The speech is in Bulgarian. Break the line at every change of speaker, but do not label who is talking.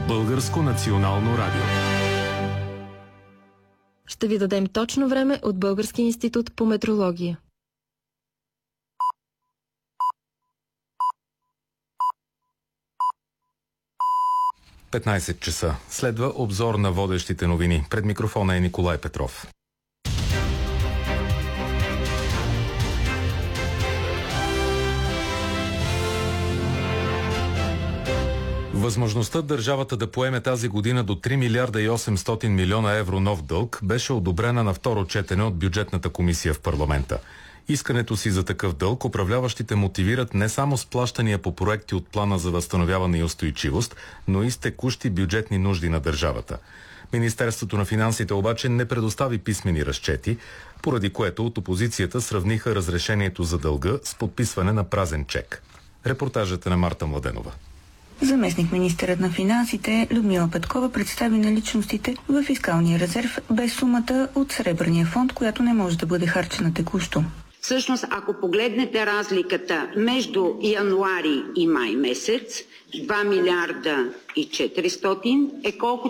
Българско национално радио.
Ще ви дадем точно време от Българския институт по метрология.
15 часа. Следва обзор на водещите новини. Пред микрофона е Николай Петров. Възможността държавата да поеме тази година до 3 милиарда и 800 милиона евро нов дълг беше одобрена на второ четене от бюджетната комисия в парламента. Искането си за такъв дълг управляващите мотивират не само с плащания по проекти от плана за възстановяване и устойчивост, но и с текущи бюджетни нужди на държавата. Министерството на финансите обаче не предостави писмени разчети, поради което от опозицията сравниха разрешението за дълга с подписване на празен чек. Репортажът е на Марта Младенова.
Заместник-министърът на финансите Людмила Петкова представи наличностите в фискалния резерв без сумата от Сребърния фонд, която не може да бъде харчена текущо.
Всъщност, ако погледнете разликата между януари и май месец, 2 милиарда и 400 е колкото